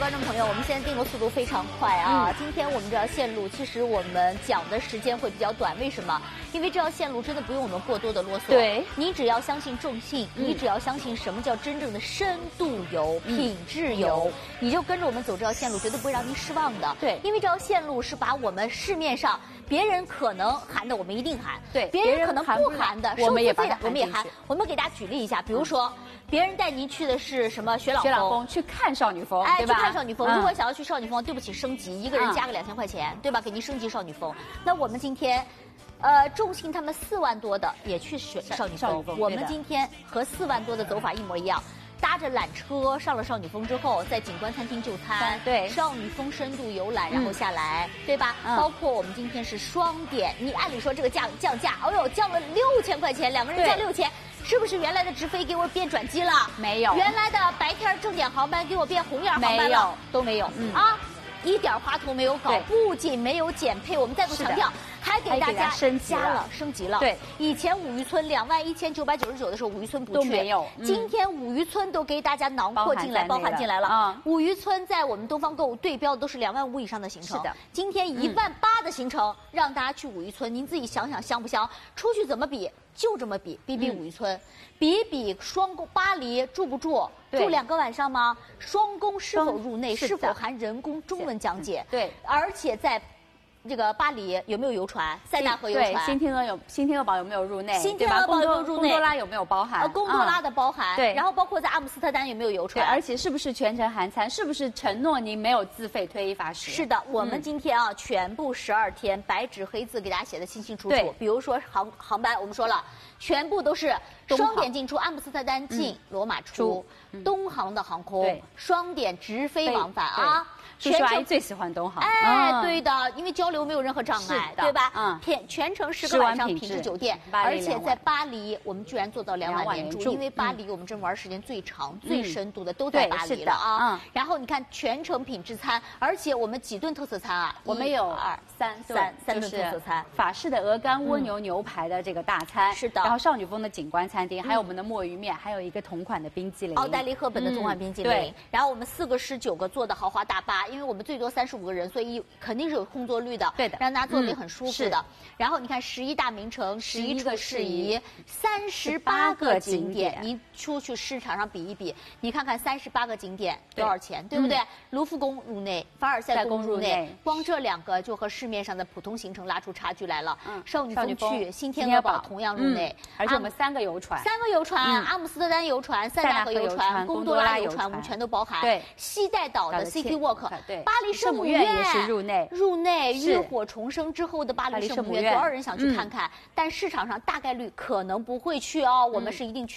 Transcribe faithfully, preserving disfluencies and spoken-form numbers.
观众朋友，我们现在订购速度非常快啊！ 嗯、 今天我们这条线路，其实我们讲的时间会比较短，为什么？因为这条线路真的不用我们过多的啰嗦。 对， 你只要相信众信，嗯、你只要相信什么叫真正的深度游、嗯、品质游，你就跟着我们走这条线路，绝对不会让您失望的。 对， 因为这条线路是把我们市面上别人可能喊的，我们一定喊； 对， 别人可能不喊的， 我们也把它我们也喊。我们给大家举例一下，比如说。嗯别人带您去的是什么雪老峰？ 雪老峰去看少女峰， 哎， 对吧？ 去看少女峰。 嗯、 如果想要去少女峰，对不起，升级，一个人加个两千块钱，嗯、对吧？给您升级少女峰。那我们今天，呃，众信他们四万多的也去选少女峰。我们今天和四万多的走法一模一样。搭着缆车上了少女峰之后，在景观餐厅就餐， 对， 少女峰深度游览，然后下来，嗯、对吧？嗯、包括我们今天是双点，你按理说这个降降价，哦呦，降了六千块钱，两个人降六千。是不是原来的直飞给我变转机了？ 没有。 原来的白天正点航班给我变红眼航班了？都没有。嗯、啊，一点花头没有搞，不仅没有减配，我们再度强调，还给大家升级了，升级了。 对， 以前五渔村两万一千九百九十九的时候，五渔村不都没有。 嗯、今天五渔村都给大家囊括进来，包含进来了。啊、嗯，五渔村在我们东方购物对标的都是两万五以上的行程。 是的， 今天一万八的行程、嗯、让大家去五渔村，您自己想想香不香？出去怎么比？就这么比，比比五渔村，嗯、比一比双宫巴黎住不住？住两个晚上吗？双宫是否入内？是否含人工中文讲解？ 对， 而且在。这个巴黎有没有游船？塞纳河游船？ 对，新天鹅有新天鹅堡有没有入内？ 新天鹅堡有没有入内？ 贡多拉有没有包含？ 呃，贡多拉的包含。 对， 然后包括在阿姆斯特丹有没有游船？ 对，而且是不是全程含餐？是不是承诺您没有自费推一罚十？ 是的，我们今天啊，全部十二天白纸黑字给大家写的清清楚楚。比如说航航班，我们说了，全部都是双点进出，阿姆斯特丹进，罗马出，东航的航空，双点直飞往返啊。 叔叔阿姨最喜欢东航， 哎，嗯、对的，因为交流没有任何障碍，对吧？嗯，全全程十个晚上品质酒店，而且在巴黎，我们居然做到两晚连住，因为巴黎我们真玩时间最长、嗯、最深度的都在巴黎了啊。嗯、然后你看全程品质餐，而且我们几顿特色餐啊， 我们有二三三三顿特色餐， 法式的鹅肝蜗牛牛排的这个大餐， 是的。 然后少女峰的景观餐厅，还有我们的墨鱼面，还有一个同款的冰激凌， 奥黛丽赫本的同款冰激凌。对，然后我们四个十九个坐的豪华大巴，因为我们最多三十五个人，所以肯定是有空座率的， 对的， 让大家坐得也很舒服的。嗯、然后你看十一大名城，十一处事宜，三十八个景点，你出去市场上比一比，你看看三十八个景点多少钱，对, 对不对？嗯、卢浮宫入内，凡尔赛宫入内，光这两个就和市面上的普通行程拉出差距来了。嗯，少女峰去，新天鹅堡同样入内， 嗯、而且我们三个游船， 三个游船，嗯、阿姆斯特丹游船、塞纳河游船、贡多拉游船，我们全都包含。 对， 西带岛的 City Walk， 对， 巴黎圣母院也是入内， 入内浴火重生之后的巴黎圣母院，多少人想去看看？嗯、但市场上大概率可能不会去哦，我们是一定去。